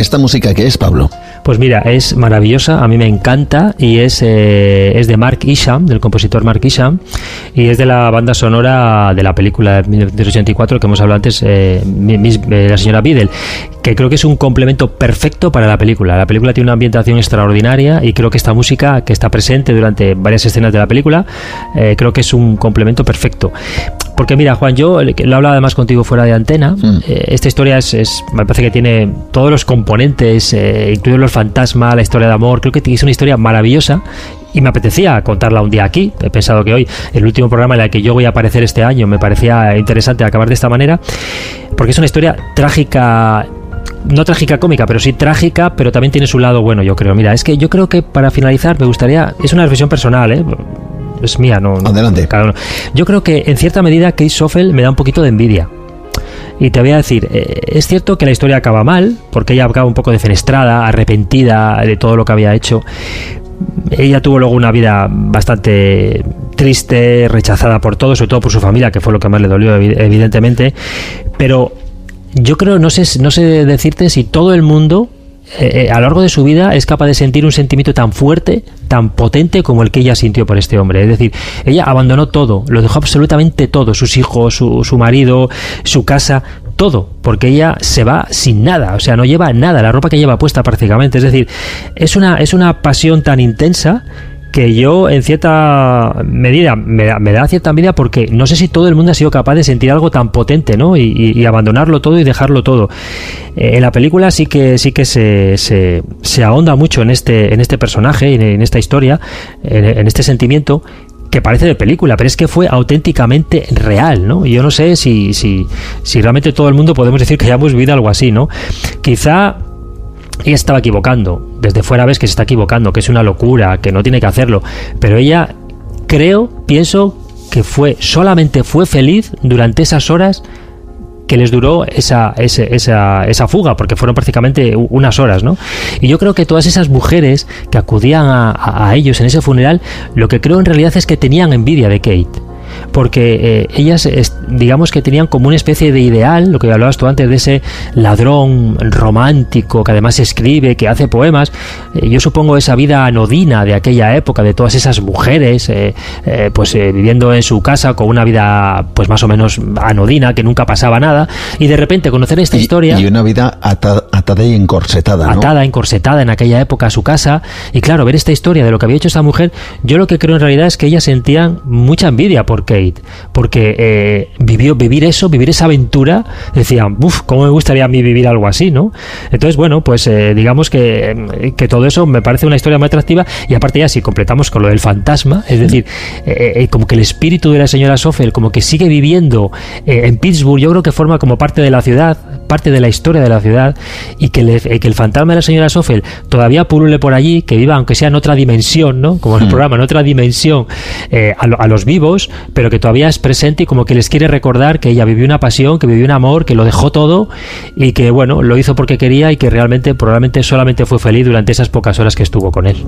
¿Esta música qué es, Pablo? Pues mira, es maravillosa, a mí me encanta, y es de Mark Isham, del compositor Mark Isham, y es de la banda sonora de la película de 1984 que hemos hablado antes, la señora Biddle, que creo que es un complemento perfecto para la película. La película tiene una ambientación extraordinaria y creo que esta música, que está presente durante varias escenas de la película, creo que es un complemento perfecto. Porque mira, Juan, yo lo hablaba además contigo fuera de antena. Esta historia me parece que tiene todos los componentes, incluidos los fantasmas, la historia de amor. Creo que es una historia maravillosa y me apetecía contarla un día aquí. He pensado que hoy, el último programa en el que yo voy a aparecer este año, me parecía interesante acabar de esta manera, porque es una historia trágica. No trágica cómica, pero sí trágica, pero también tiene su lado bueno, yo creo. Mira, es que yo creo que para finalizar me gustaría, es una reflexión personal, es mía, no. Adelante. Cada uno. Yo creo que en cierta medida Kate Soffel me da un poquito de envidia. Y te voy a decir, es cierto que la historia acaba mal, porque ella acaba un poco defenestrada, arrepentida de todo lo que había hecho. Ella tuvo luego una vida bastante triste, rechazada por todo, sobre todo por su familia, que fue lo que más le dolió, evidentemente. Pero yo creo, no sé decirte si todo el mundo a lo largo de su vida es capaz de sentir un sentimiento tan fuerte, tan potente como el que ella sintió por este hombre. Es decir, ella abandonó todo, lo dejó absolutamente todo, sus hijos, su marido, su casa, todo, porque ella se va sin nada, o sea, no lleva nada, la ropa que lleva puesta prácticamente. Es decir, es una pasión tan intensa que yo en cierta medida me da cierta envidia, porque no sé si todo el mundo ha sido capaz de sentir algo tan potente, ¿no? Y abandonarlo todo y dejarlo todo. En la película sí que se ahonda mucho en este personaje, en esta historia, en este sentimiento que parece de película, pero es que fue auténticamente real, ¿no? Y yo no sé si realmente todo el mundo podemos decir que hayamos vivido algo así, ¿no? Quizá ella estaba equivocando, desde fuera ves que se está equivocando, que es una locura, que no tiene que hacerlo, pero ella pienso que solamente fue feliz durante esas horas que les duró esa fuga, porque fueron prácticamente unas horas, ¿no? Y yo creo que todas esas mujeres que acudían a ellos en ese funeral, lo que creo en realidad es que tenían envidia de Kate, porque ellas, digamos que tenían como una especie de ideal, lo que hablabas tú antes, de ese ladrón romántico que además escribe, que hace poemas. Yo supongo esa vida anodina de aquella época, de todas esas mujeres viviendo en su casa con una vida pues más o menos anodina, que nunca pasaba nada, y de repente conocer esta historia, y una vida atada y encorsetada, ¿no? Atada, encorsetada en aquella época a su casa, y claro, ver esta historia de lo que había hecho esta mujer, yo lo que creo en realidad es que ellas sentían mucha envidia por Kate, porque vivir esa aventura, decían, cómo me gustaría a mí vivir algo así, ¿no? Entonces, bueno, pues digamos que todo eso me parece una historia muy atractiva, y aparte ya si completamos con lo del fantasma, es decir, como que el espíritu de la señora Soffel como que sigue viviendo en Pittsburgh, yo creo que forma como parte de la ciudad, parte de la historia de la ciudad, y que el fantasma de la señora Soffel todavía pulule por allí, que viva aunque sea en otra dimensión, ¿no? Como en el programa, en otra dimensión, a los vivos, pero que todavía es presente y como que les quiere recordar que ella vivió una pasión, que vivió un amor, que lo dejó todo y que, bueno, lo hizo porque quería, y que realmente probablemente solamente fue feliz durante esas pocas horas que estuvo con él.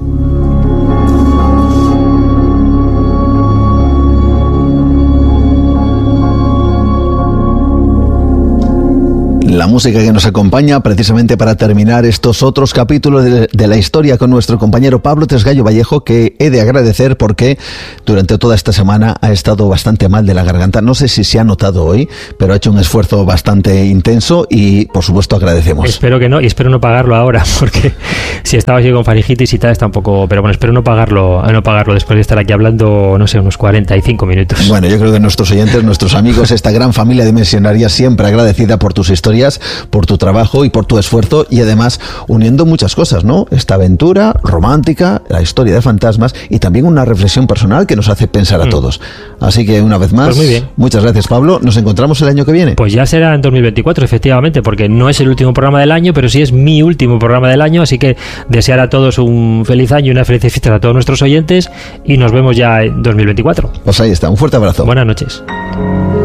La música que nos acompaña precisamente para terminar estos otros capítulos de la historia con nuestro compañero Pablo Tresgallo Vallejo, que he de agradecer porque durante toda esta semana ha estado bastante mal de la garganta. No sé si se ha notado hoy, pero ha hecho un esfuerzo bastante intenso y por supuesto agradecemos. Espero que no, y espero no pagarlo ahora, porque si estaba así con faringitis y tal está un poco... Pero bueno, espero no pagarlo después de estar aquí hablando, no sé, unos 45 minutos. Bueno, yo creo que nuestros oyentes, nuestros amigos, esta gran familia dimensionaria, siempre agradecida por tus historias, por tu trabajo y por tu esfuerzo, y además uniendo muchas cosas, ¿no? Esta aventura romántica, la historia de fantasmas y también una reflexión personal que nos hace pensar a todos. Así que una vez más, pues muy bien. Muchas gracias, Pablo. ¿Nos encontramos el año que viene? Pues ya será en 2024, efectivamente, porque no es el último programa del año, pero sí es mi último programa del año, así que desear a todos un feliz año y una feliz fiesta a todos nuestros oyentes, y nos vemos ya en 2024. Pues ahí está, un fuerte abrazo. Buenas noches.